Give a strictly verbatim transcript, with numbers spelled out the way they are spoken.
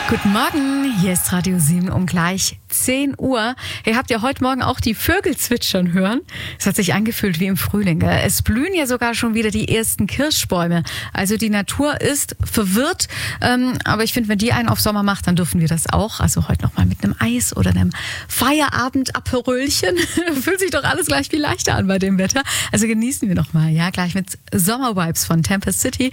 Guten Morgen, hier ist Radio sieben um gleich zehn Uhr. Ihr habt ja heute Morgen auch die Vögel zwitschern hören. Es hat sich angefühlt wie im Frühling. Es blühen ja sogar schon wieder die ersten Kirschbäume. Also die Natur ist verwirrt. Aber ich finde, wenn die einen auf Sommer macht, dann dürfen wir das auch. Also heute nochmal mit einem Eis oder einem Feierabend-Aperölchen. Fühlt sich doch alles gleich viel leichter an bei dem Wetter. Also genießen wir nochmal, ja, gleich mit Sommervibes von Tempest City.